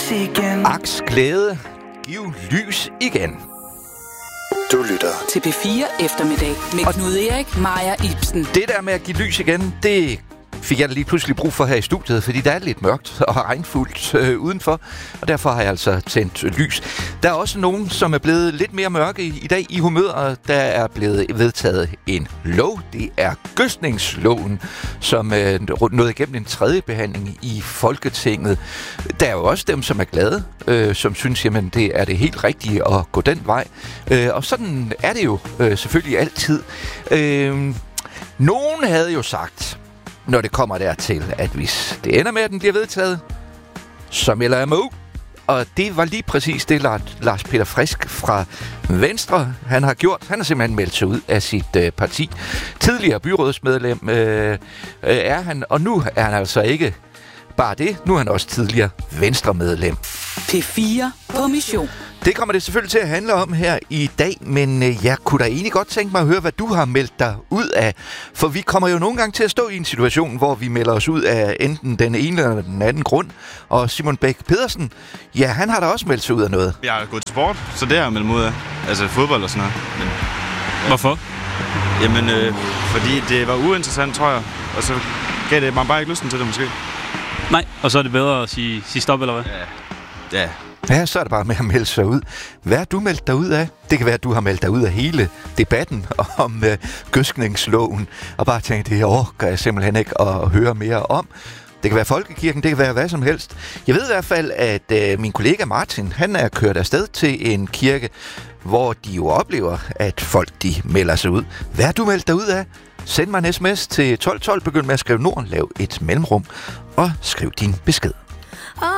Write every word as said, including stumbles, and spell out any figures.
lys igen. Aks glæde, giv lys igen. Du lytter til P fire eftermiddag med Knud Erik, Maja Ibsen. Det der med at give lys igen, det fik jeg lige pludselig brug for her i studiet, fordi der er lidt mørkt og regnfuldt øh, udenfor, og derfor har jeg altså tændt lys. Der er også nogen, som er blevet lidt mere mørke i, i dag i humøret. Der er blevet vedtaget en lov. Det er gødskningsloven, som øh, nåede igennem en tredje behandling i Folketinget. Der er jo også dem, som er glade, øh, som synes, jamen det er det helt rigtige at gå den vej. Øh, og sådan er det jo øh, selvfølgelig altid. Øh, nogen havde jo sagt, når det kommer dertil, at hvis det ender med, at den bliver vedtaget, så melder jeg mig ud. Og det var lige præcis det, Lars Peter Frisk fra Venstre, han har gjort. Han har simpelthen meldt sig ud af sit øh, parti. Tidligere byrådsmedlem øh, øh, er han, og nu er han altså ikke bare det. Nu er han også tidligere Venstre-medlem. P fire på mission. Det kommer det selvfølgelig til at handle om her i dag, men øh, jeg kunne da egentlig godt tænke mig at høre, hvad du har meldt dig ud af. For vi kommer jo nogle gange til at stå i en situation, hvor vi melder os ud af enten den ene eller den anden grund. Og Simon Bæk Pedersen, ja, han har da også meldt sig ud af noget. Jeg har gået til sport, så det har jeg meldt mig ud af. Altså fodbold og sådan noget. Men, ja. Hvorfor? Jamen, øh, fordi det var uinteressant, tror jeg. Og så gav det man bare ikke lysten til det, måske. Nej, og så er det bedre at sige, sige stop, eller hvad? Ja. Ja. Ja, så er det bare med at melde sig ud. Hvad har du meldt dig ud af? Det kan være, at du har meldt dig ud af hele debatten om øh, gødskningsloven, og bare tænkt, det orker jeg simpelthen ikke at høre mere om. Det kan være Folkekirken, det kan være hvad som helst. Jeg ved i hvert fald, at øh, min kollega Martin, han er kørt afsted til en kirke, hvor de jo oplever, at folk de melder sig ud. Hvad har du meldt dig ud af? Send mig en sms til tolv tolv, begynd med at skrive Norden, lav et mellemrum og skriv din besked.